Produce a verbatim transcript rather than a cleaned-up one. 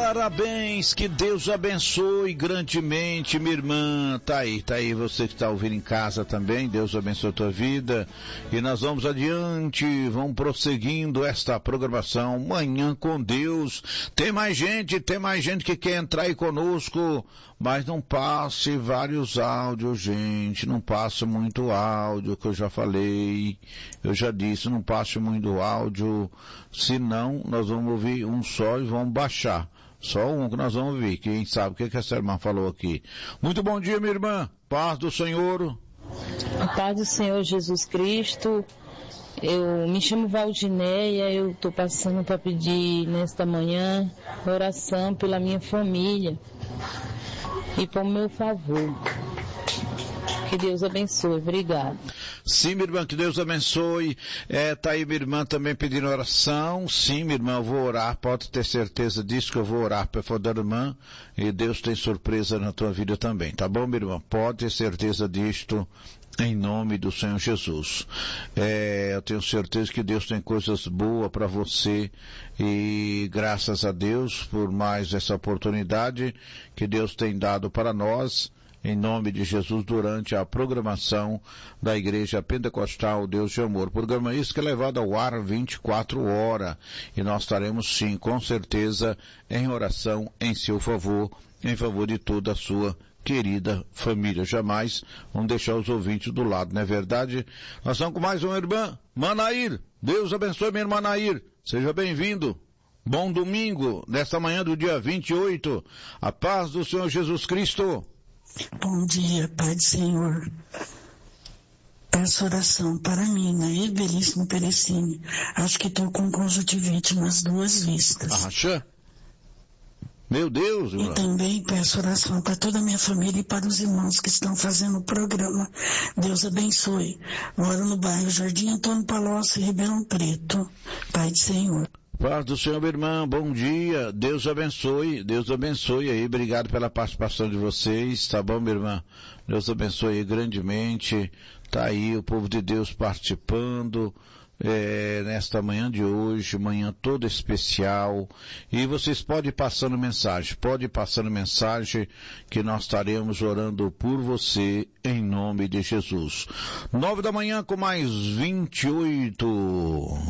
Parabéns, que Deus abençoe grandemente, minha irmã. Tá aí, tá aí, você que está ouvindo em casa também, Deus abençoe a tua vida. E nós vamos adiante, vamos prosseguindo esta programação, Manhã com Deus. Tem mais gente, tem mais gente que quer entrar aí conosco, mas não passe vários áudios, gente, não passe muito áudio, que eu já falei, eu já disse, não passe muito áudio, senão nós vamos ouvir um só e vamos baixar. Só um que nós vamos ouvir, quem sabe o que, que essa irmã falou aqui. Muito bom dia, minha irmã, paz do Senhor. A paz do Senhor Jesus Cristo. Eu me chamo Valdineia, eu estou passando para pedir nesta manhã oração pela minha família e por meu favor. Que Deus abençoe, obrigado. Sim, minha irmã, que Deus abençoe. É, tá aí minha irmã também pedindo oração. Sim, minha irmã, eu vou orar, pode ter certeza disso que eu vou orar para a da irmã, e Deus tem surpresa na tua vida também, tá bom, minha irmã? Pode ter certeza disto, em nome do Senhor Jesus. É, eu tenho certeza que Deus tem coisas boas para você, e graças a Deus por mais essa oportunidade que Deus tem dado para nós, em nome de Jesus, durante a programação da Igreja Pentecostal Deus de Amor. Programa esse que é levado ao ar vinte e quatro horas. E nós estaremos sim, com certeza, em oração em seu favor, em favor de toda a sua querida família. Jamais vamos deixar os ouvintes do lado, não é verdade? Nós estamos com mais uma irmã, Manair. Deus abençoe minha irmã Manair. Seja bem-vindo. Bom domingo, nesta manhã do dia vinte e oito. A paz do Senhor Jesus Cristo. Bom dia, Pai do Senhor. Peço oração para mim, Nair Veríssimo Perecini. Acho que estou com conjuntivite nas duas vistas. Acha? Meu Deus, irmão. E também peço oração para toda a minha família e para os irmãos que estão fazendo o programa. Deus abençoe. Moro no bairro Jardim Antônio Palocci, Ribeirão Preto. Pai do Senhor. Paz do Senhor, minha irmã, bom dia, Deus abençoe, Deus abençoe aí, obrigado pela participação de vocês, tá bom, minha irmã? Deus abençoe aí grandemente, tá aí o povo de Deus participando, é, nesta manhã de hoje, manhã toda especial, e vocês podem ir passando mensagem, pode ir passando mensagem, que nós estaremos orando por você, em nome de Jesus. Nove da manhã com mais vinte e oito.